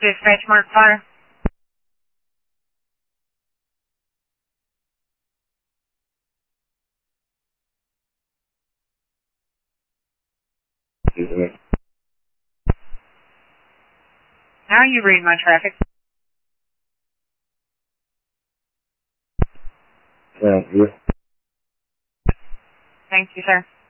Dispatch Mark Fire. How are you reading my traffic? Yeah. Thank you, sir.